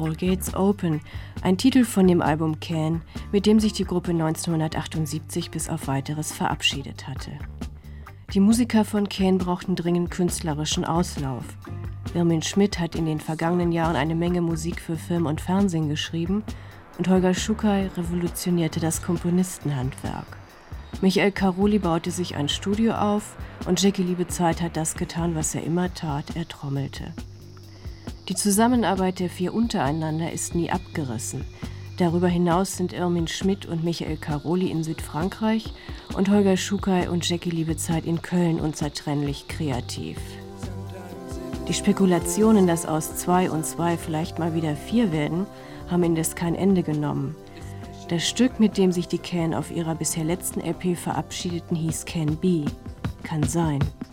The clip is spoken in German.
All Gates Open, ein Titel von dem Album Can, mit dem sich die Gruppe 1978 bis auf Weiteres verabschiedet hatte. Die Musiker von Can brauchten dringend künstlerischen Auslauf. Irmin Schmidt hat in den vergangenen Jahren eine Menge Musik für Film und Fernsehen geschrieben und Holger Schuckay revolutionierte das Komponistenhandwerk. Michael Caroli baute sich ein Studio auf und Jackie Liebezeit hat das getan, was er immer tat, er trommelte. Die Zusammenarbeit der vier untereinander ist nie abgerissen. Darüber hinaus sind Irmin Schmidt und Michael Caroli in Südfrankreich und Holger Schuckay und Jackie Liebezeit in Köln unzertrennlich kreativ. Die Spekulationen, dass aus 2 und 2 vielleicht mal wieder 4 werden, haben indes kein Ende genommen. Das Stück, mit dem sich die Can auf ihrer bisher letzten LP verabschiedeten, hieß Can Be. Kann sein.